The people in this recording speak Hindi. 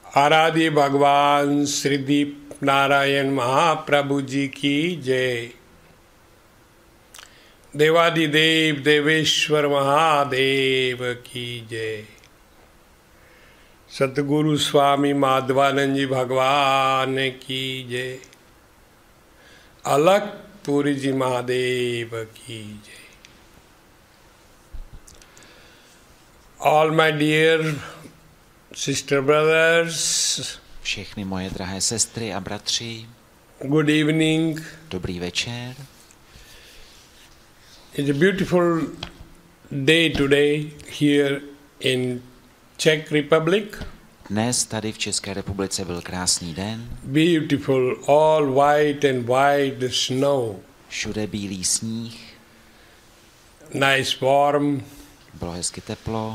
आराध्य भगवान श्री दीप नारायण महाप्रभु जी की जय। देवादिदेव देवेश्वर महादेव की जय। सतगुरु स्वामी माधवानंद जी भगवान की जय। अलखपुरी जी महादेव की जय। All my dear sister brothers, všechny moje drahé sestry a bratři, good evening. dobrý večer. It's a beautiful day today here in Czech Republic. Dnes tady v České republice byl krásný den. Beautiful, all white and white snow. Všude bílý sníh. Nice warm. Bylo hezky teplo.